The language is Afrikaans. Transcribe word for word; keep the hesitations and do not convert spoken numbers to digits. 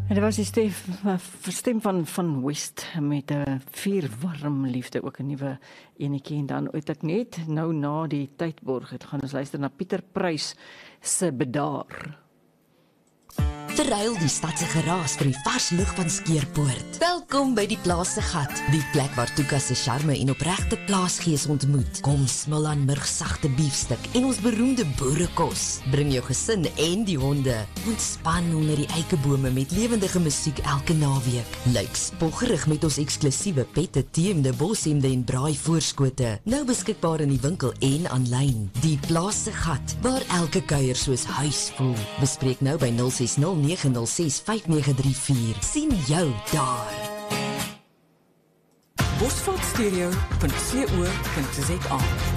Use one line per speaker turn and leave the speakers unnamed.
En dit was die stem, stem van, van West met 'n vier warm liefde, ook 'n nuwe enetjie. En dan uit ek net nou na die tydborg het gaan ons luister na Pieter Prys se Bedaar.
Verruil die stad se geraas vir die vars lug van Skeerpoort. Welkom by die Plaas se Gat, die plek waar Tuka se charme en opregte plaasgees ontmoet. Kom smil aan murgsagte biefstuk en ons beroemde boerekos. Bring jou gesin en die honde. Ontspan onder die eikebome met lewendige musiek elke naweek. Lyk spoggerig met ons eksklusiewe pette, teemde, boshemde en braai voorskote. Nou beskikbaar in die winkel en aanlyn. Die Plaas se Gat, waar elke kuier soos huis voel. Bespreek nou by nul ses nul nege nul ses vyf nege drie vier. Sien jou daar.
bosveldstereo punt co punt za